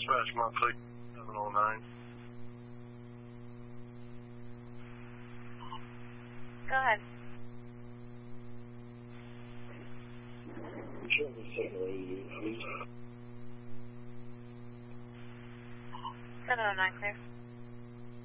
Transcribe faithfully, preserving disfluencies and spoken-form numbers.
Dispatch monthly seven oh nine. Go ahead. seven oh nine, clear.